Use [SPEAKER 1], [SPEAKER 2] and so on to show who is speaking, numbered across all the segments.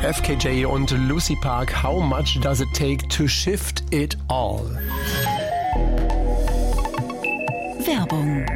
[SPEAKER 1] FKJ und Lucy Park, How much does it take to shift it all?
[SPEAKER 2] Werbung.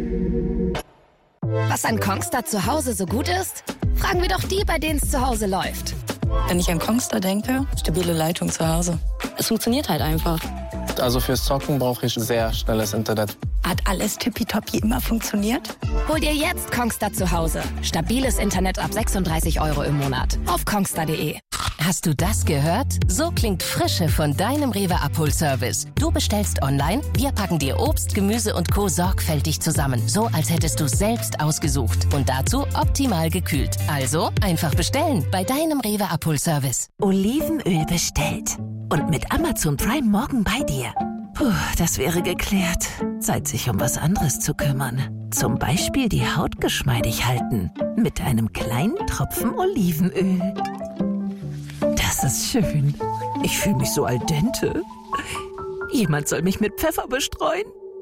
[SPEAKER 2] Was an Kongstar zu Hause so gut ist? Fragen wir doch die, bei denen es zu Hause läuft.
[SPEAKER 3] Wenn ich an Kongstar denke, stabile Leitung zu Hause. Es funktioniert halt einfach.
[SPEAKER 4] Also fürs Zocken brauche ich sehr schnelles Internet.
[SPEAKER 3] Hat alles tippitoppi immer funktioniert?
[SPEAKER 2] Hol dir jetzt Kongstar zu Hause. Stabiles Internet ab 36 € im Monat. Auf kongstar.de.
[SPEAKER 5] Hast du das gehört? So klingt Frische von deinem Rewe-Abholservice. Du bestellst online, wir packen dir Obst, Gemüse und Co. sorgfältig zusammen. So, als hättest du es selbst ausgesucht. Und dazu optimal gekühlt. Also einfach bestellen bei deinem Rewe-Abholservice.
[SPEAKER 6] Olivenöl bestellt. Und mit Amazon Prime morgen bei dir. Puh, das wäre geklärt. Zeit, sich um was anderes zu kümmern. Zum Beispiel die Haut geschmeidig halten. Mit einem kleinen Tropfen Olivenöl. Das ist schön. Ich fühle mich so al dente. Jemand soll mich mit Pfeffer bestreuen.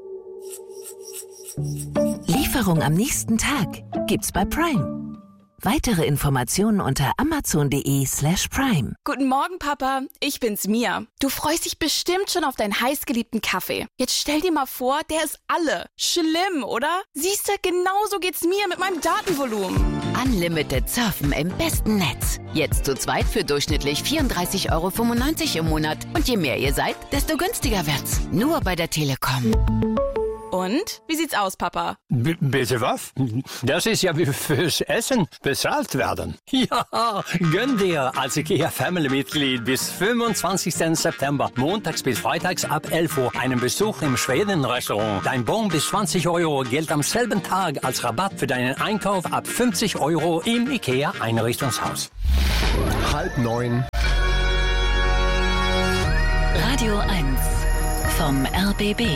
[SPEAKER 6] Lieferung am nächsten Tag gibt's bei Prime. Weitere Informationen unter amazon.de/prime.
[SPEAKER 7] Guten Morgen, Papa. Ich bin's, Mia. Du freust dich bestimmt schon auf deinen heißgeliebten Kaffee. Jetzt stell dir mal vor, der ist alle. Schlimm, oder? Siehste, genauso geht's mir mit meinem Datenvolumen.
[SPEAKER 8] Unlimited Surfen im besten Netz. Jetzt zu zweit für durchschnittlich 34,95 € im Monat. Und je mehr ihr seid, desto günstiger wird's. Nur bei der Telekom.
[SPEAKER 7] Und? Wie sieht's aus, Papa?
[SPEAKER 9] Bitte was? Das ist ja wie fürs Essen bezahlt werden. Ja, gönn dir als IKEA-Family-Mitglied bis 25. September, montags bis freitags ab 11 Uhr, einen Besuch im Schweden-Restaurant. Dein Bon bis 20 € gilt am selben Tag als Rabatt für deinen Einkauf ab 50 € im IKEA-Einrichtungshaus.
[SPEAKER 1] 8:30.
[SPEAKER 2] Radio 1 vom RBB.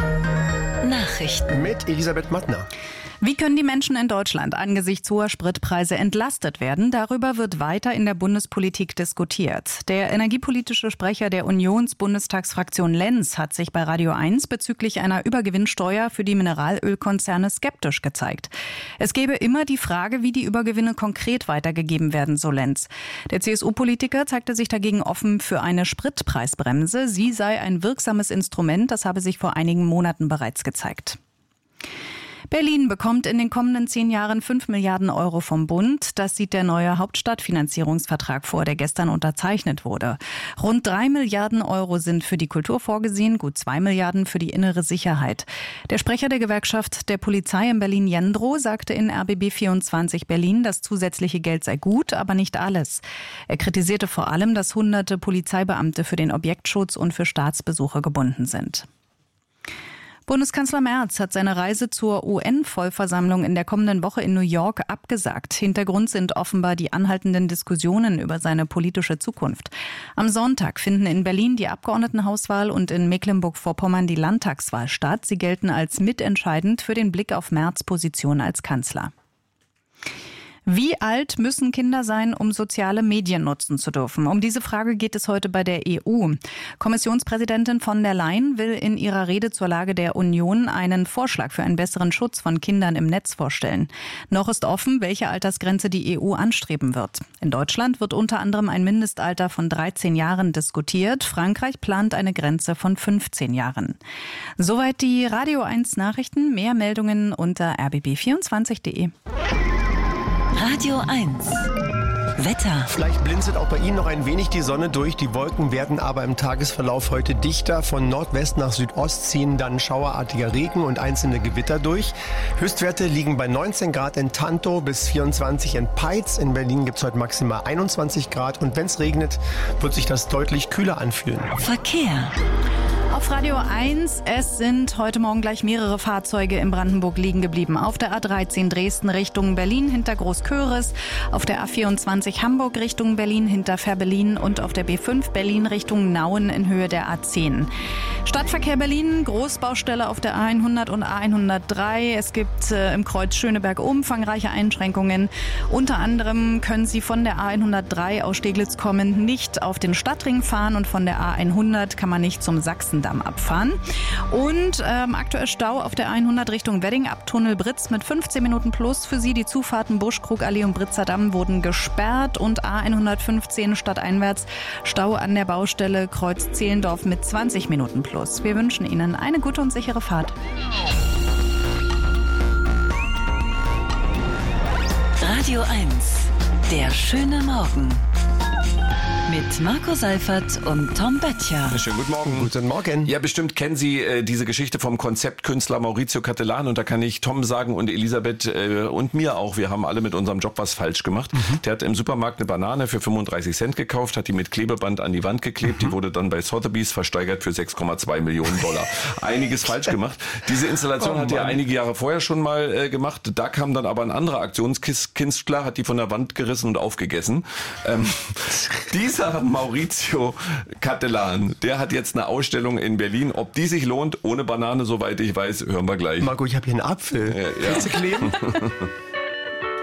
[SPEAKER 2] Nachrichten
[SPEAKER 1] Mit Elisabeth Mattner.
[SPEAKER 10] Wie können die Menschen in Deutschland angesichts hoher Spritpreise entlastet werden? Darüber wird weiter in der Bundespolitik diskutiert. Der energiepolitische Sprecher der Unions-Bundestagsfraktion Lenz hat sich bei Radio 1 bezüglich einer Übergewinnsteuer für die Mineralölkonzerne skeptisch gezeigt. Es gebe immer die Frage, wie die Übergewinne konkret weitergegeben werden, so Lenz. Der CSU-Politiker zeigte sich dagegen offen für eine Spritpreisbremse. Sie sei ein wirksames Instrument, das habe sich vor einigen Monaten bereits gezeigt. Berlin bekommt in den kommenden 10 Jahren 5 Milliarden € vom Bund. Das sieht der neue Hauptstadtfinanzierungsvertrag vor, der gestern unterzeichnet wurde. Rund 3 Milliarden € sind für die Kultur vorgesehen, gut 2 Milliarden für die innere Sicherheit. Der Sprecher der Gewerkschaft der Polizei in Berlin, Jendro, sagte in RBB24 Berlin, das zusätzliche Geld sei gut, aber nicht alles. Er kritisierte vor allem, dass hunderte Polizeibeamte für den Objektschutz und für Staatsbesuche gebunden sind. Bundeskanzler Merz hat seine Reise zur UN-Vollversammlung in der kommenden Woche in New York abgesagt. Hintergrund sind offenbar die anhaltenden Diskussionen über seine politische Zukunft. Am Sonntag finden in Berlin die Abgeordnetenhauswahl und in Mecklenburg-Vorpommern die Landtagswahl statt. Sie gelten als mitentscheidend für den Blick auf Merz' Position als Kanzler. Wie alt müssen Kinder sein, um soziale Medien nutzen zu dürfen? Um diese Frage geht es heute bei der EU. Kommissionspräsidentin von der Leyen will in ihrer Rede zur Lage der Union einen Vorschlag für einen besseren Schutz von Kindern im Netz vorstellen. Noch ist offen, welche Altersgrenze die EU anstreben wird. In Deutschland wird unter anderem ein Mindestalter von 13 Jahren diskutiert. Frankreich plant eine Grenze von 15 Jahren. Soweit die Radio 1 Nachrichten. Mehr Meldungen unter rbb24.de.
[SPEAKER 2] Radio 1 Wetter.
[SPEAKER 1] Vielleicht blinzelt auch bei Ihnen noch ein wenig die Sonne durch. Die Wolken werden aber im Tagesverlauf heute dichter. Von Nordwest nach Südost ziehen dann schauerartiger Regen und einzelne Gewitter durch. Höchstwerte liegen bei 19 Grad in Tantow bis 24 in Peitz. In Berlin gibt es heute maximal 21 Grad. Und wenn es regnet, wird sich das deutlich kühler anfühlen.
[SPEAKER 2] Verkehr.
[SPEAKER 10] Auf Radio 1, es sind heute Morgen gleich mehrere Fahrzeuge in Brandenburg liegen geblieben. Auf der A13 Dresden Richtung Berlin hinter Großköris, auf der A24 Hamburg Richtung Berlin hinter Fehrbellin und auf der B5 Berlin Richtung Nauen in Höhe der A10. Stadtverkehr Berlin, Großbaustelle auf der A100 und A103. Es gibt im Kreuz Schöneberg umfangreiche Einschränkungen. Unter anderem können Sie von der A103 aus Steglitz kommend nicht auf den Stadtring fahren und von der A100 kann man nicht zum Sachsen Weißendamm abfahren. Und aktuell Stau auf der 100 Richtung Wedding ab Tunnel Britz mit 15 Minuten plus. Für Sie die Zufahrten Buschkrugallee und Britzer Damm wurden gesperrt und A115 stadteinwärts Stau an der Baustelle Kreuz Zehlendorf mit 20 Minuten plus. Wir wünschen Ihnen eine gute und sichere Fahrt.
[SPEAKER 6] Radio 1, der schöne Morgen. Mit Marco Seifert und Tom Böttcher.
[SPEAKER 11] Schönen guten Morgen.
[SPEAKER 1] Guten Morgen.
[SPEAKER 11] Ja, bestimmt kennen Sie diese Geschichte vom Konzeptkünstler Maurizio Cattelan. Und da kann ich Tom sagen und Elisabeth und mir auch, wir haben alle mit unserem Job was falsch gemacht. Der hat im Supermarkt eine Banane für 35 Cent gekauft, hat die mit Klebeband an die Wand geklebt. Die wurde dann bei Sotheby's versteigert für 6,2 Millionen $. Einiges falsch gemacht. Diese Installation hat er einige Jahre vorher schon mal gemacht. Da kam dann aber ein anderer Aktionskünstler, hat die von der Wand gerissen und aufgegessen. Dieser Maurizio Cattelan, der hat jetzt eine Ausstellung in Berlin. Ob die sich lohnt, ohne Banane, soweit ich weiß, hören wir gleich.
[SPEAKER 1] Marco, ich habe hier einen Apfel.
[SPEAKER 11] Ja.
[SPEAKER 1] Willst du kleben?